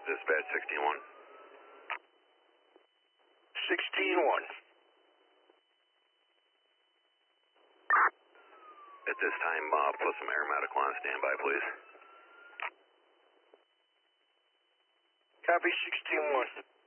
Dispatch 16-1. 16-1. At this time, put some air medical on standby, please. Copy 16-1.